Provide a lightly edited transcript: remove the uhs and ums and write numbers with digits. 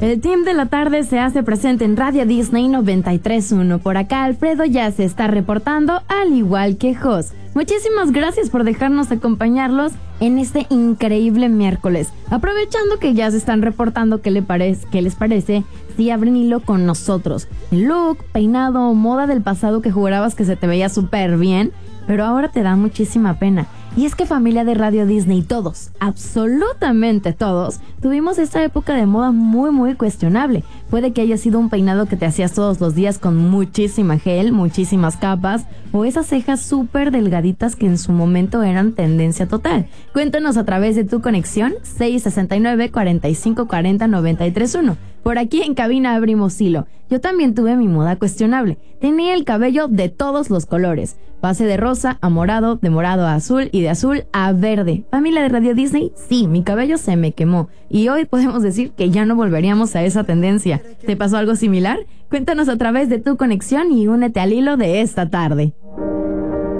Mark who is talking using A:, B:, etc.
A: El team de la tarde se hace presente en Radio Disney 93.1. Por acá Alfredo ya se está reportando, al igual que Jos. Muchísimas gracias por dejarnos acompañarlos en este increíble miércoles. Aprovechando que ya se están reportando, ¿qué les parece si abren hilo con nosotros? El look, peinado o moda del pasado que jurabas que se te veía súper bien, pero ahora te da muchísima pena. Y es que familia de Radio Disney, todos, absolutamente todos, tuvimos esta época de moda muy cuestionable. Puede que haya sido un peinado que te hacías todos los días con muchísima gel, muchísimas capas, o esas cejas súper delgaditas que en su momento eran tendencia total. Cuéntanos a través de tu conexión 669-4540-931. Por aquí en cabina abrimos hilo. Yo también tuve mi moda cuestionable. Tenía el cabello de todos los colores. Pasé de rosa a morado, de morado a azul y de azul a verde. Familia de Radio Disney, sí, mi cabello se me quemó. Y hoy podemos decir que ya no volveríamos a esa tendencia. ¿Te pasó algo similar? Cuéntanos a través de tu conexión y únete al hilo de esta tarde.